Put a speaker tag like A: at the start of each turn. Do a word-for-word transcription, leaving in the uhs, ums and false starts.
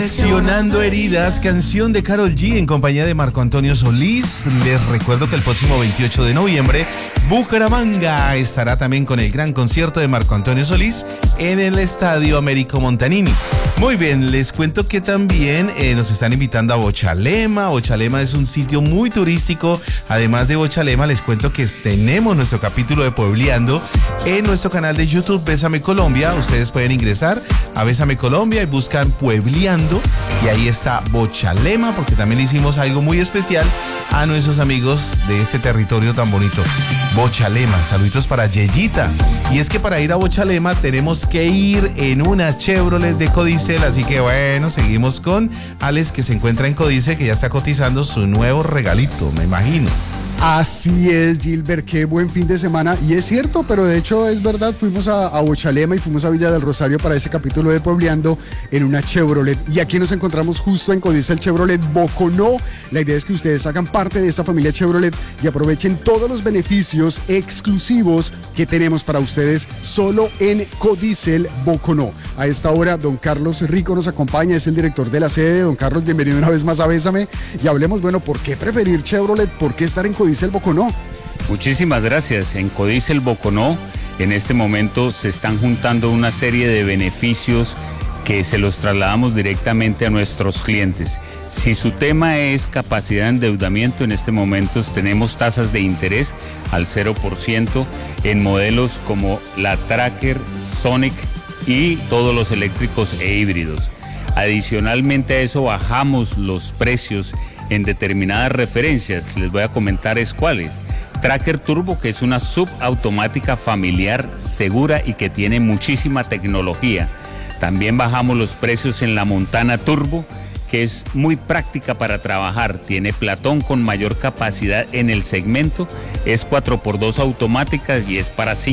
A: Coleccionando heridas, canción de Karol G en compañía de Marco Antonio Solís. Les recuerdo que el próximo veintiocho de noviembre, Bucaramanga estará también con el gran concierto de Marco Antonio Solís en el Estadio Américo Montanini. Muy bien, les cuento que también eh, nos están invitando a Bochalema. Bochalema es un sitio muy turístico. Además de Bochalema, les cuento que tenemos nuestro capítulo de Puebleando en nuestro canal de YouTube Bésame Colombia. Ustedes pueden ingresar a Bésame Colombia y buscan Puebleando y ahí está Bochalema, porque también hicimos algo muy especial a nuestros amigos de este territorio tan bonito. Bochalema, saluditos para Yeyita. Y es que para ir a Bochalema tenemos que ir en una Chevrolet de Codicel, así que bueno, seguimos con Alex, que se encuentra en Codicel, que ya está cotizando su nuevo regalito, me imagino.
B: Así es, Gilbert, qué buen fin de semana. Y es cierto, pero de hecho es verdad, fuimos a, a Bochalema y fuimos a Villa del Rosario para ese capítulo de Puebleando en una Chevrolet. Y aquí nos encontramos justo en Codicel Chevrolet Boconó. La idea es que ustedes hagan parte de esta familia Chevrolet y aprovechen todos los beneficios exclusivos que tenemos para ustedes solo en Codicel Boconó. A esta hora, don Carlos Rico nos acompaña, es el director de la sede. Don Carlos, bienvenido una vez más a Bésame. Y hablemos, bueno, ¿por qué preferir Chevrolet? ¿Por qué estar en Codicel Boconó?
C: Muchísimas gracias. En Codicel Boconó, en este momento se están juntando una serie de beneficios que se los trasladamos directamente a nuestros clientes. Si su tema es capacidad de endeudamiento, en este momento tenemos tasas de interés al cero por ciento en modelos como la Tracker, Sonic y todos los eléctricos e híbridos. Adicionalmente a eso, bajamos los precios en determinadas referencias. Les voy a comentar es cuáles. Tracker Turbo, que es una subautomática familiar segura y que tiene muchísima tecnología. También bajamos los precios en la Montana Turbo, que es muy práctica para trabajar. Tiene platón con mayor capacidad en el segmento, es cuatro por dos automáticas y es para